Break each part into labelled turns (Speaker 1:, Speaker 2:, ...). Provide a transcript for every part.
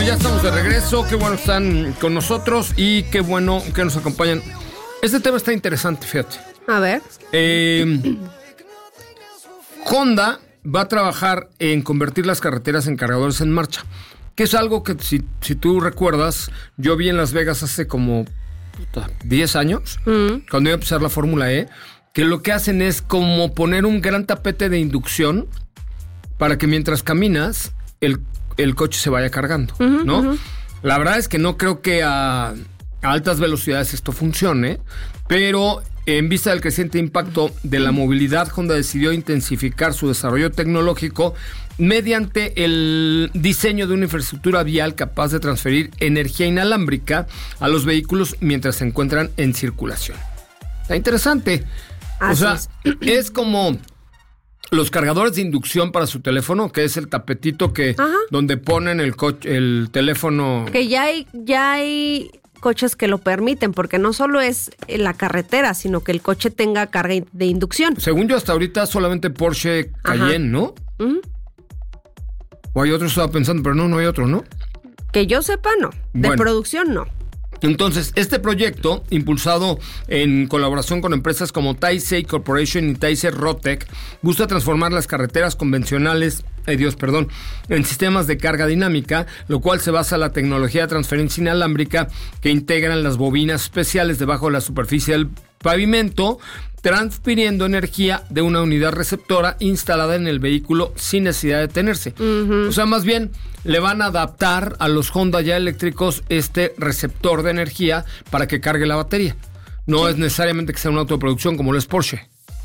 Speaker 1: Ya estamos de regreso, qué bueno están con nosotros y qué bueno que nos acompañan. Este tema está interesante, fíjate.
Speaker 2: A ver.
Speaker 1: Honda va a trabajar en convertir las carreteras en cargadores en marcha, que es algo que si tú recuerdas, yo vi en Las Vegas hace como 10 años, cuando iba a empezar la Fórmula E, que lo que hacen es como poner un gran tapete de inducción para que mientras caminas, el coche se vaya cargando, ¿no? La verdad es que no creo que a altas velocidades esto funcione, pero en vista del creciente impacto de la movilidad, Honda decidió intensificar su desarrollo tecnológico mediante el diseño de una infraestructura vial capaz de transferir energía inalámbrica a los vehículos mientras se encuentran en circulación. Está interesante.
Speaker 2: Así
Speaker 1: es como los cargadores de inducción para su teléfono, que es el tapetito donde ponen el teléfono.
Speaker 2: Que ya hay coches que lo permiten, porque no solo es la carretera, sino que el coche tenga carga de inducción.
Speaker 1: Según yo, hasta ahorita solamente Porsche Cayenne, ¿no? O hay otro, estaba pensando, pero no hay otro, ¿no?
Speaker 2: Que yo sepa, no. De producción, no.
Speaker 1: Entonces, este proyecto, impulsado en colaboración con empresas como Taisei Corporation y Taisei Rotec, busca transformar las carreteras convencionales, en sistemas de carga dinámica, lo cual se basa en la tecnología de transferencia inalámbrica que integran las bobinas especiales debajo de la superficie del pavimento, transfiriendo energía de una unidad receptora instalada en el vehículo sin necesidad de detenerse. O sea, más bien le van a adaptar a los Honda ya eléctricos este receptor de energía para que cargue la batería. No es necesariamente que sea una autoproducción como lo es Porsche.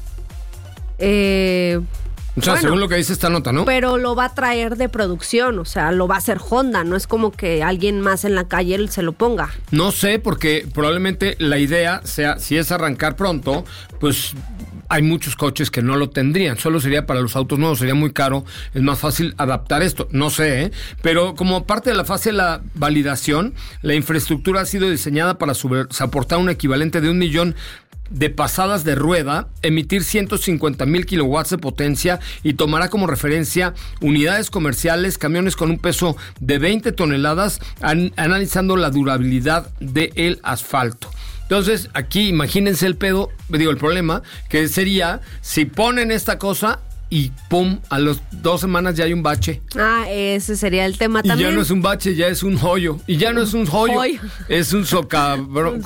Speaker 1: O sea, según lo que dice esta nota, ¿no?
Speaker 2: Pero lo va a traer de producción, o sea, lo va a hacer Honda, no es como que alguien más en la calle se lo ponga.
Speaker 1: No sé, porque probablemente la idea sea, si es arrancar pronto, pues hay muchos coches que no lo tendrían, solo sería para los autos nuevos, sería muy caro, es más fácil adaptar esto, no sé, pero como parte de la fase de la validación, la infraestructura ha sido diseñada para soportar un equivalente de 1 millón de pasadas de rueda, emitir 150,000 kilowatts de potencia y tomará como referencia unidades comerciales, camiones con un peso de 20 toneladas, analizando la durabilidad del asfalto. Entonces, aquí imagínense el problema, que sería si ponen esta cosa y ¡pum! A las 2 semanas ya hay un bache.
Speaker 2: Ese sería el tema también.
Speaker 1: Y ya no es un bache, ya es un hoyo. Y ya no es un hoyo, es un socavón.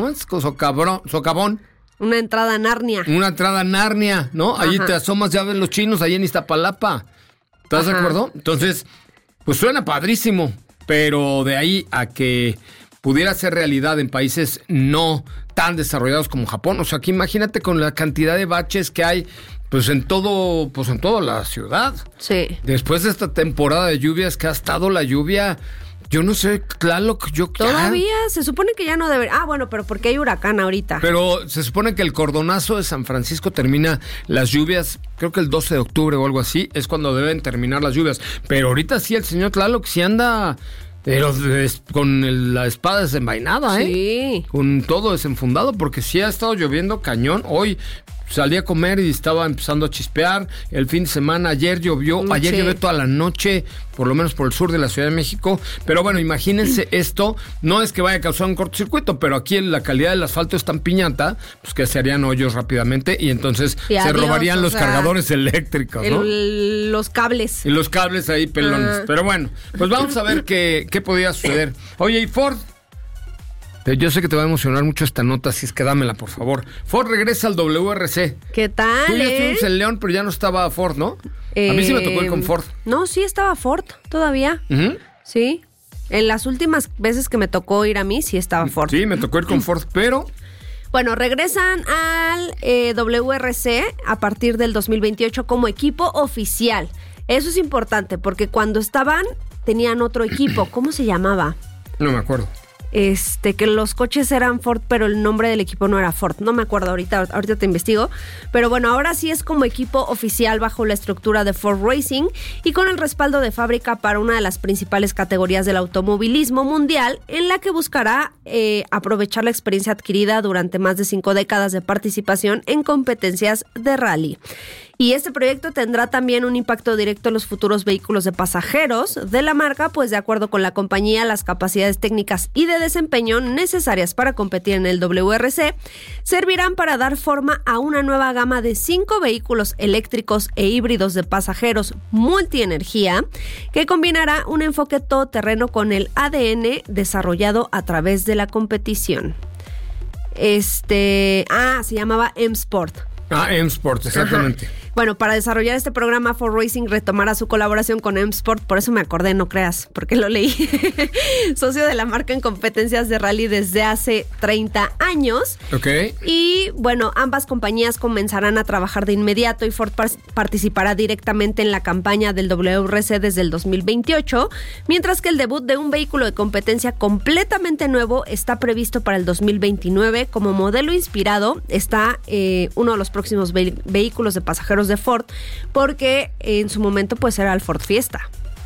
Speaker 2: Una entrada Narnia.
Speaker 1: Una entrada Narnia, ¿no? Allí te asomas, ya ven los chinos, ahí en Iztapalapa. ¿Estás de acuerdo? Entonces, pues suena padrísimo, pero de ahí a que pudiera ser realidad en países no tan desarrollados como Japón. O sea, que imagínate con la cantidad de baches que hay, pues en toda la ciudad.
Speaker 2: Sí.
Speaker 1: Después de esta temporada de lluvias que ha estado la lluvia, yo no sé, claro,
Speaker 2: todavía se supone que ya no debería. Bueno, pero porque hay huracán ahorita.
Speaker 1: Pero se supone que el cordonazo de San Francisco termina las lluvias, creo que el 12 de octubre o algo así, es cuando deben terminar las lluvias. Pero ahorita sí, el señor Tlaloc sí anda, pero con la espada desenvainada,
Speaker 2: Sí.
Speaker 1: Con todo desenfundado, porque sí ha estado lloviendo cañón. Hoy salí a comer y estaba empezando a chispear. El fin de semana, ayer llovió toda la noche, por lo menos por el sur de la Ciudad de México. Pero bueno, imagínense esto, no es que vaya a causar un cortocircuito, pero aquí la calidad del asfalto es tan piñata, pues que se harían hoyos rápidamente y entonces se robarían los cargadores eléctricos, ¿no?
Speaker 2: Los cables.
Speaker 1: Y los cables ahí pelones. Pero bueno, pues vamos a ver qué podría suceder. Oye, y Ford, yo sé que te va a emocionar mucho esta nota, así es que dámela, por favor. Ford regresa al WRC.
Speaker 2: ¿Qué tal?
Speaker 1: Tú ya estuvimos en León, pero ya no estaba Ford, ¿no? A mí sí me tocó ir con Ford.
Speaker 2: No, sí estaba Ford todavía. Sí. En las últimas veces que me tocó ir a mí, sí estaba Ford.
Speaker 1: Sí, me tocó ir con Ford, pero...
Speaker 2: Bueno, regresan al WRC a partir del 2028 como equipo oficial. Eso es importante, porque cuando estaban, tenían otro equipo. ¿Cómo se llamaba?
Speaker 1: No me acuerdo.
Speaker 2: Que los coches eran Ford, pero el nombre del equipo no era Ford. No me acuerdo, ahorita te investigo. Pero bueno, ahora sí es como equipo oficial bajo la estructura de Ford Racing y con el respaldo de fábrica para una de las principales categorías del automovilismo mundial, en la que buscará aprovechar la experiencia adquirida durante más de 5 décadas de participación en competencias de rally. Y este proyecto tendrá también un impacto directo en los futuros vehículos de pasajeros de la marca, pues de acuerdo con la compañía, las capacidades técnicas y de desempeño necesarias para competir en el WRC servirán para dar forma a una nueva gama de 5 vehículos eléctricos e híbridos de pasajeros multienergía que combinará un enfoque todoterreno con el ADN desarrollado a través de la competición. Se llamaba M-Sport.
Speaker 1: M-Sport, exactamente.
Speaker 2: Ajá. Bueno, para desarrollar este programa, Ford Racing retomará su colaboración con M-Sport, por eso me acordé, no creas, porque lo leí. Socio de la marca en competencias de rally desde hace 30 años.
Speaker 1: Ok.
Speaker 2: Y bueno, ambas compañías comenzarán a trabajar de inmediato y Ford participará directamente en la campaña del WRC desde el 2028, mientras que el debut de un vehículo de competencia completamente nuevo está previsto para el 2029. Como modelo inspirado está uno de los próximos vehículos de pasajeros de Ford, porque en su momento pues era el Ford Fiesta.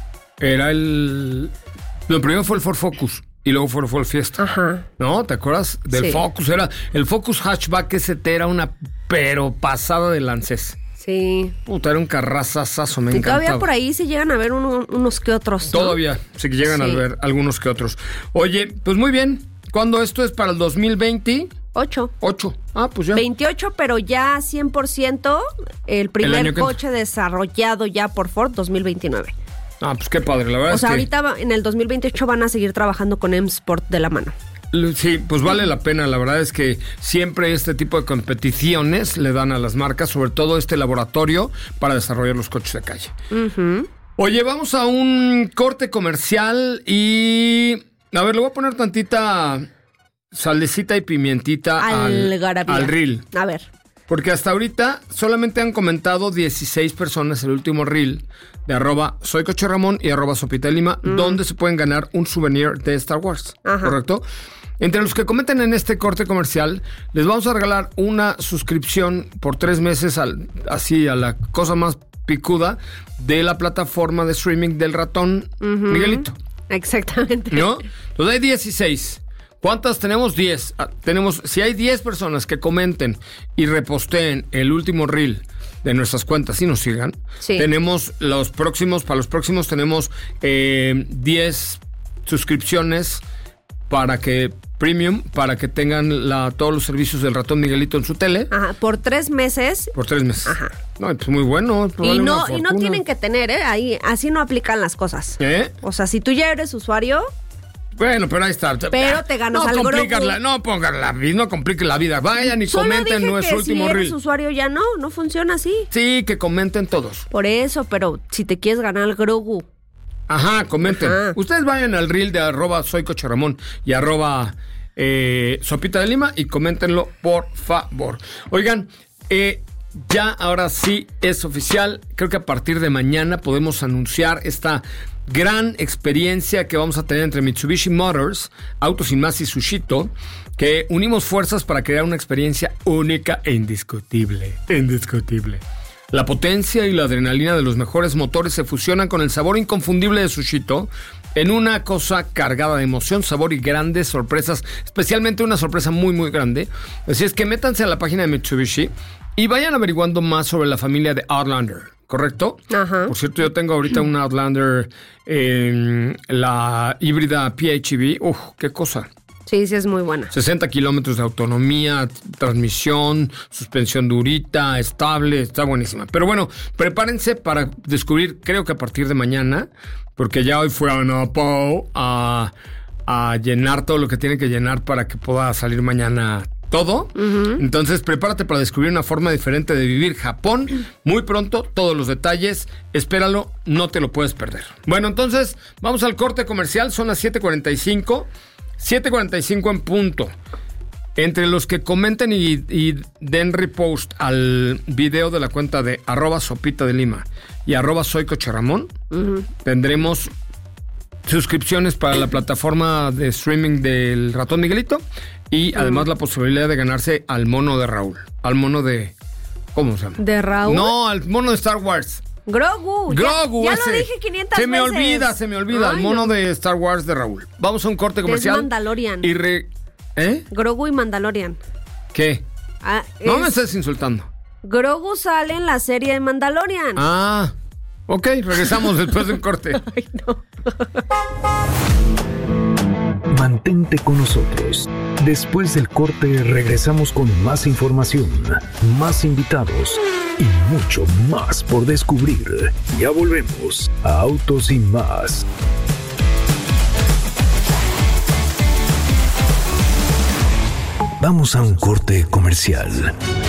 Speaker 1: Primero fue el Ford Focus y luego fue el Fiesta.
Speaker 2: Ajá.
Speaker 1: ¿No? ¿Te acuerdas? Del Focus. Era el Focus Hatchback ST, era una pero pasada de lances.
Speaker 2: Sí.
Speaker 1: Puta, era un carrazazazo, me encantaba.
Speaker 2: Todavía por ahí se llegan a ver unos que otros, ¿no?
Speaker 1: Todavía se llegan a ver algunos que otros. Oye, pues muy bien. ¿Cuándo esto es para el 2020? 8. Pues ya.
Speaker 2: 28, pero ya 100% el primer coche desarrollado ya por Ford, 2029.
Speaker 1: Pues qué padre, la verdad.
Speaker 2: O sea, ahorita en el 2028 van a seguir trabajando con M-Sport de la mano.
Speaker 1: Sí, pues vale la pena. La verdad es que siempre este tipo de competiciones le dan a las marcas, sobre todo este laboratorio, para desarrollar los coches de calle. Uh-huh. Oye, vamos a un corte comercial y... A ver, le voy a poner tantita salecita y pimientita al reel.
Speaker 2: A ver.
Speaker 1: Porque hasta ahorita solamente han comentado 16 personas el último reel de @soycocheramón y @sopita_de_lima, donde se pueden ganar un souvenir de Star Wars. Ajá. ¿Correcto? Entre los que comenten en este corte comercial, les vamos a regalar una suscripción por 3 meses así a la cosa más picuda de la plataforma de streaming del ratón Miguelito.
Speaker 2: Exactamente.
Speaker 1: ¿No? Entonces hay 16. ¿Cuántas tenemos? 10. Si hay 10 personas que comenten y reposteen el último reel de nuestras cuentas y nos sigan, tenemos para los próximos tenemos 10 suscripciones premium, para que tengan todos los servicios del ratón Miguelito en su tele.
Speaker 2: Ajá, por 3 meses.
Speaker 1: Por 3 meses.
Speaker 2: Ajá.
Speaker 1: No, pues muy bueno.
Speaker 2: Y no tienen que tener, ahí así no aplican las cosas. O sea, si tú ya eres usuario...
Speaker 1: Bueno, pero ahí está.
Speaker 2: Pero te ganas algo.
Speaker 1: No compliquen la vida. Vayan y comenten nuestro último reel.
Speaker 2: Si eres usuario ya no funciona así.
Speaker 1: Sí, que comenten todos.
Speaker 2: Por eso, pero si te quieres ganar el Grogu.
Speaker 1: Ajá, comenten. Ajá. Ustedes vayan al reel de @soycocheramón y @sopita_de_lima y coméntenlo, por favor. Oigan, ya ahora sí es oficial. Creo que a partir de mañana podemos anunciar esta gran experiencia que vamos a tener entre Mitsubishi Motors, Autos Sin Más y Sushito, que unimos fuerzas para crear una experiencia única e indiscutible. La potencia y la adrenalina de los mejores motores se fusionan con el sabor inconfundible de Sushito en una cosa cargada de emoción, sabor y grandes sorpresas, especialmente una sorpresa muy, muy grande. Así es que métanse a la página de Mitsubishi y vayan averiguando más sobre la familia de Outlander, ¿correcto?
Speaker 2: Ajá.
Speaker 1: Por cierto, yo tengo ahorita una Outlander, la híbrida PHEV. ¡Qué cosa!
Speaker 2: Sí, es muy buena.
Speaker 1: 60 kilómetros de autonomía, transmisión, suspensión durita, estable, está buenísima. Pero bueno, prepárense para descubrir, creo que a partir de mañana, porque ya hoy fue a Napo a llenar todo lo que tiene que llenar para que pueda salir mañana todo. Uh-huh. Entonces, prepárate para descubrir una forma diferente de vivir Japón. Muy pronto, todos los detalles. Espéralo, no te lo puedes perder. Bueno, entonces, vamos al corte comercial. Son las 7:45. 7:45 en punto. Entre los que comenten y den repost al video de la cuenta de @sopita_de_lima y @soycocheramón, tendremos suscripciones para la plataforma de streaming del ratón Miguelito y además la posibilidad de ganarse al mono de Raúl. Al mono de... ¿Cómo se llama?
Speaker 2: ¿De Raúl?
Speaker 1: No, al mono de Star Wars.
Speaker 2: Grogu, ya lo dije 500 veces.
Speaker 1: Se me olvida. Ay, el mono de Star Wars de Raúl. Vamos a un corte comercial.
Speaker 2: Es Mandalorian.
Speaker 1: ¿Eh?
Speaker 2: Grogu y Mandalorian.
Speaker 1: ¿Qué? No me estés insultando.
Speaker 2: Grogu sale en la serie de Mandalorian.
Speaker 1: Ah, ok, regresamos después de un corte.
Speaker 2: Ay, no.
Speaker 3: Mantente con nosotros. Después del corte regresamos con más información, más invitados y mucho más por descubrir. Ya volvemos a Autos y Más. Vamos a un corte comercial.